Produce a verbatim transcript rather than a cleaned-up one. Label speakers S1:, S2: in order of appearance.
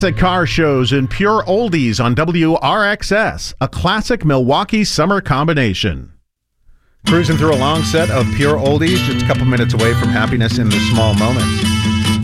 S1: At car shows and pure oldies on W R X S, a classic Milwaukee summer combination. Cruising through a long set of pure oldies, just a couple minutes away from happiness in the small moments.